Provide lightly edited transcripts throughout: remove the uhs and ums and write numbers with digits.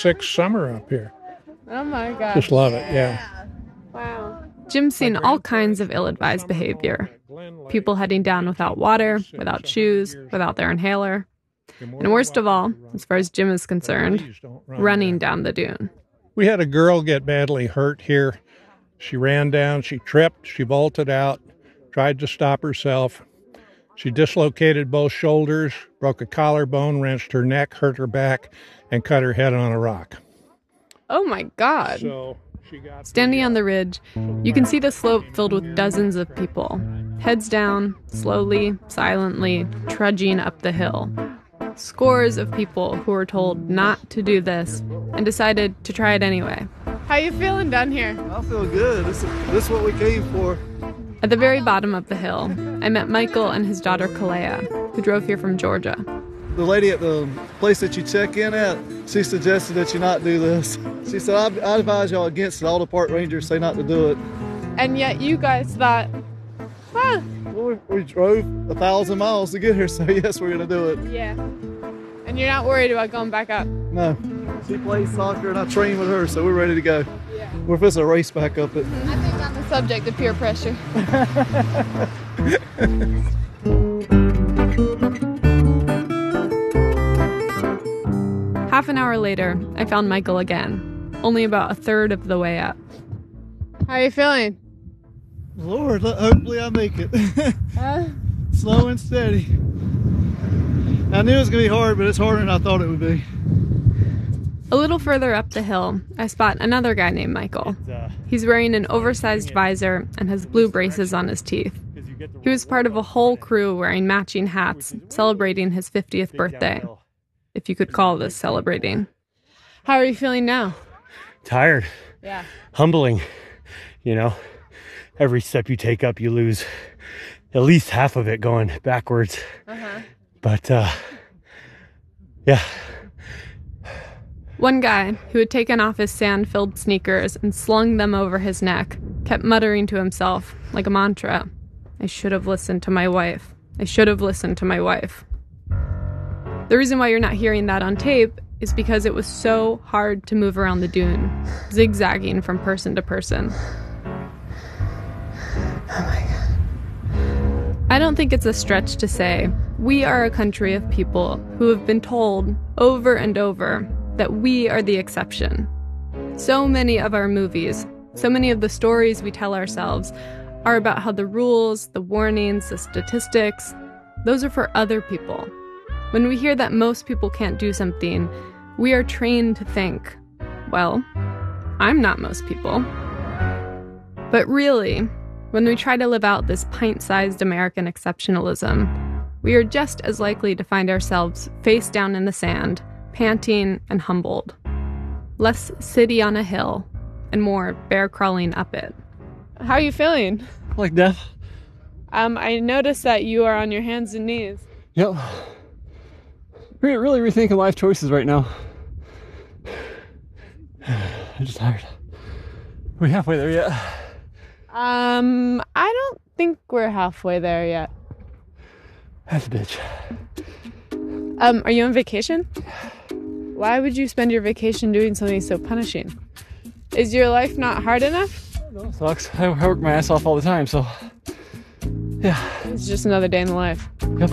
sixth summer up here. Oh my gosh. Just love it, yeah. Wow. Jim's seen all kinds of ill-advised behavior. People heading down without water, without shoes, without their inhaler. And worst of all, as far as Jim is concerned, running down the dune. We had a girl get badly hurt here. She ran down, she tripped, she vaulted out, tried to stop herself. She dislocated both shoulders, broke a collarbone, wrenched her neck, hurt her back, and cut her head on a rock. Oh my God. Standing on the ridge, you can see the slope filled with dozens of people, heads down, slowly, silently, trudging up the hill. Scores of people who were told not to do this and decided to try it anyway. How you feeling down here? I feel good. This is what we came for. At the very bottom of the hill, I met Michael and his daughter Kalea, who drove here from Georgia. The lady at the place that you check in at, she suggested that you not do this. She said, I advise y'all against it. All the park rangers say not to do it. And yet you guys thought, huh? Well, we drove 1,000 miles to get here, so yes, we're going to do it. Yeah. And you're not worried about going back up? No. She plays soccer and I train with her, so we're ready to go. Yeah. We're supposed to race back up it. I think on the subject of peer pressure. Half an hour later, I found Michael again, only about a third of the way up. How are you feeling? Lord, hopefully I make it. Slow and steady. I knew it was going to be hard, but it's harder than I thought it would be. A little further up the hill, I spot another guy named Michael. He's wearing an oversized visor and has blue braces on his teeth. He was part of a whole crew wearing matching hats, celebrating his 50th birthday. If you could call this celebrating. How are you feeling now? Tired. Yeah. Humbling. You know, every step you take up, you lose at least half of it going backwards. But, yeah. One guy, who had taken off his sand-filled sneakers and slung them over his neck, kept muttering to himself, like a mantra, I should have listened to my wife. I should have listened to my wife. The reason why you're not hearing that on tape is because it was so hard to move around the dune, zigzagging from person to person. Oh my God. I don't think it's a stretch to say we are a country of people who have been told over and over that we are the exception. So many of our movies, so many of the stories we tell ourselves are about how the rules, the warnings, the statistics, those are for other people. When we hear that most people can't do something, we are trained to think, well, I'm not most people. But really, when we try to live out this pint-sized American exceptionalism, we are just as likely to find ourselves face down in the sand, panting and humbled. Less city on a hill, and more bear crawling up it. How are you feeling? Like death. I noticed that you are on your hands and knees. Yep. Really rethinking life choices right now. I'm just tired. Are we halfway there yet? I don't think we're halfway there yet. That's a bitch. Are you on vacation? Why would you spend your vacation doing something so punishing? Is your life not hard enough? No, it sucks. I work my ass off all the time, so yeah. It's just another day in the life. Yep.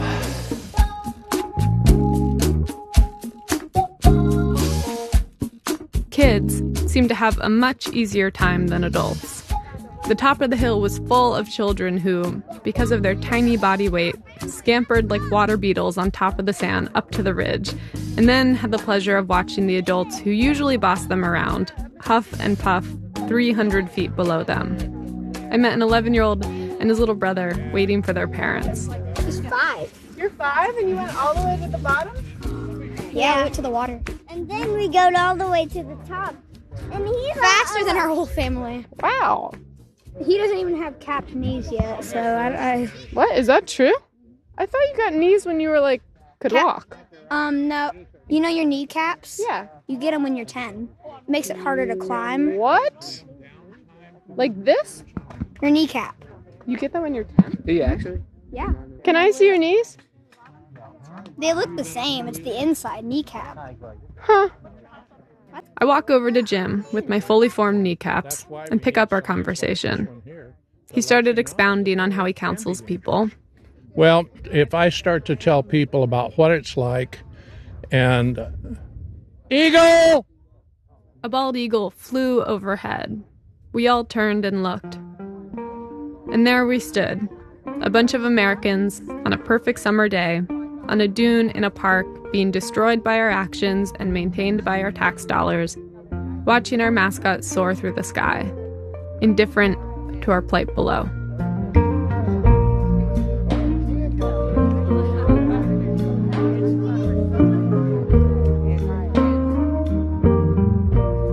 Kids seem to have a much easier time than adults. The top of the hill was full of children who, because of their tiny body weight, scampered like water beetles on top of the sand up to the ridge, and then had the pleasure of watching the adults who usually boss them around, huff and puff 300 feet below them. I met an 11-year-old and his little brother waiting for their parents. He's 5. You're 5 and you went all the way to the bottom? Yeah, we went to the water. And then we go all the way to the top. And he's faster than our whole family. Wow. He doesn't even have capped knees yet, so I What? Is that true? I thought you got knees when you were could walk. No. You know your kneecaps? Yeah. You get them when you're 10. It makes it harder to climb. What? Like this? Your kneecap. You get them when you're 10? Yeah, actually. Yeah. Can I see your knees? They look the same. It's the inside kneecap. Huh. That's I walk over to Jim with my fully formed kneecaps and pick up our conversation. He started expounding on how he counsels people. Well, if I start to tell people about what it's like, and eagle! A bald eagle flew overhead. We all turned and looked. And there we stood, a bunch of Americans on a perfect summer day, on a dune in a park being destroyed by our actions and maintained by our tax dollars, watching our mascot soar through the sky, indifferent to our plight below.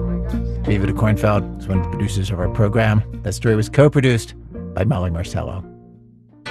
David Kornfeld is one of the producers of our program. That story was co-produced by Molly Marcello.